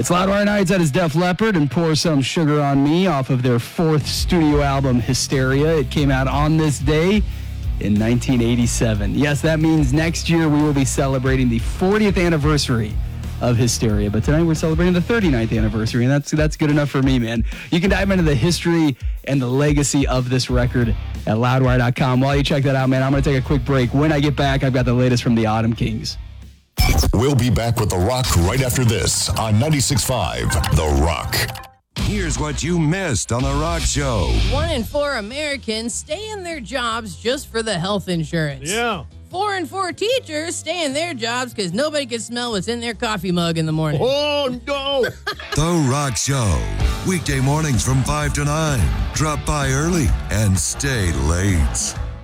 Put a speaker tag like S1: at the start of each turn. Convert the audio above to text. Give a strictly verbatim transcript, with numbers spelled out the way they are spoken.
S1: It's Loudwire Nights. That is Def Leppard and Pour Some Sugar on Me off of their fourth studio album, Hysteria. It came out on this day in nineteen eighty-seven. Yes, that means next year we will be celebrating the fortieth anniversary of Hysteria. But tonight we're celebrating the thirty-ninth anniversary, and that's that's good enough for me, man. You can dive into the history and the legacy of this record at loudwire dot com. While you check that out, man, I'm going to take a quick break. When I get back, I've got the latest from the Autumn Kings.
S2: We'll be back with The Rock right after this on ninety-six point five The Rock.
S3: Here's what you missed on The Rock Show.
S4: One in four Americans stay in their jobs just for the health insurance.
S5: Yeah.
S4: Four in four teachers stay in their jobs because nobody can smell what's in their coffee mug in the morning.
S5: Oh, no.
S3: The Rock Show. Weekday mornings from five to nine. Drop by early and stay late.